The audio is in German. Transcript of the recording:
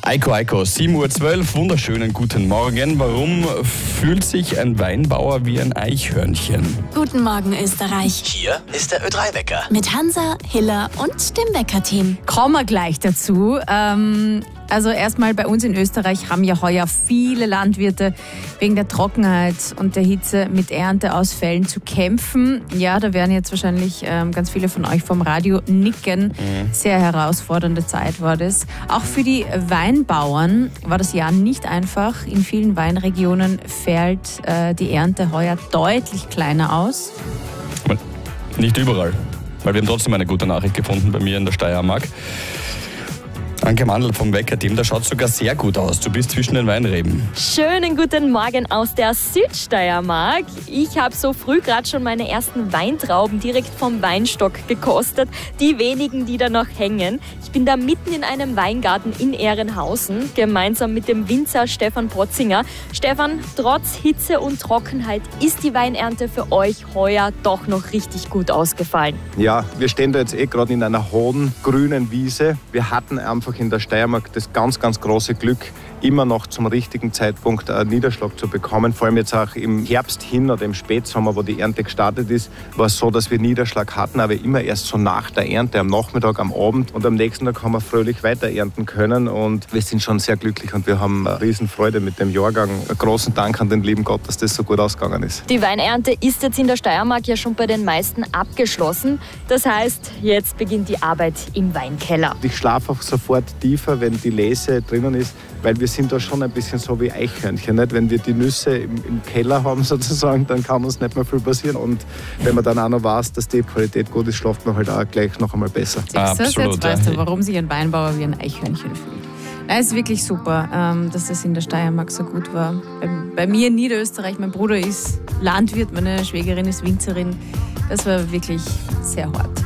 Eiko, 7:12 Uhr, wunderschönen guten Morgen. Warum fühlt sich ein Weinbauer wie ein Eichhörnchen? Guten Morgen, Österreich. Hier ist der Ö3-Wecker. Mit Hansa, Hiller und dem Weckerteam. Kommen wir gleich dazu. Also erstmal bei uns in Österreich haben ja heuer viele Landwirte wegen der Trockenheit und der Hitze mit Ernteausfällen zu kämpfen. Ja, da werden jetzt wahrscheinlich ganz viele von euch vom Radio nicken. Sehr herausfordernde Zeit war das. Auch für die Weinbauern war das Jahr nicht einfach. In vielen Weinregionen fällt die Ernte heuer deutlich kleiner aus. Aber nicht überall, weil wir haben trotzdem eine gute Nachricht gefunden bei mir in der Steiermark. Anke Mandl vom Wecker-Team, da schaut sogar sehr gut aus. Du bist zwischen den Weinreben. Schönen guten Morgen aus der Südsteiermark. Ich habe so früh gerade schon meine ersten Weintrauben direkt vom Weinstock gekostet. Die wenigen, die da noch hängen. Ich bin da mitten in einem Weingarten in Ehrenhausen, gemeinsam mit dem Winzer Stefan Potzinger. Stefan, trotz Hitze und Trockenheit ist die Weinernte für euch heuer doch noch richtig gut ausgefallen. Ja, wir stehen da jetzt gerade in einer hohen, grünen Wiese. Wir hatten einfach in der Steiermark das ganz, ganz große Glück, immer noch zum richtigen Zeitpunkt einen Niederschlag zu bekommen. Vor allem jetzt auch im Herbst hin oder im Spätsommer, wo die Ernte gestartet ist, war es so, dass wir Niederschlag hatten, aber immer erst so nach der Ernte, am Nachmittag, am Abend. Und am nächsten Tag haben wir fröhlich weiter ernten können und wir sind schon sehr glücklich und wir haben eine Riesenfreude mit dem Jahrgang. Einen großen Dank an den lieben Gott, dass das so gut ausgegangen ist. Die Weinernte ist jetzt in der Steiermark ja schon bei den meisten abgeschlossen. Das heißt, jetzt beginnt die Arbeit im Weinkeller. Ich schlafe auch sofort tiefer, wenn die Lese drinnen ist, weil wir sind da schon ein bisschen so wie Eichhörnchen. Nicht? Wenn wir die Nüsse im Keller haben sozusagen, dann kann uns nicht mehr viel passieren. Und wenn man dann auch noch weiß, dass die Qualität gut ist, schläft man halt auch gleich noch einmal besser. Absolut. Jetzt weißt du, warum sich ein Weinbauer wie ein Eichhörnchen fühlt. Es ist wirklich super, dass das in der Steiermark so gut war. Bei mir in Niederösterreich, mein Bruder ist Landwirt, meine Schwägerin ist Winzerin. Das war wirklich sehr hart.